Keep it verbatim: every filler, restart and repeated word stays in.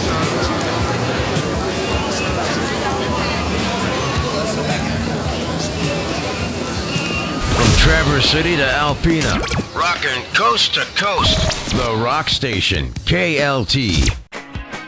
From Traverse City to Alpena, rocking coast to coast. The Rock Station, K L T.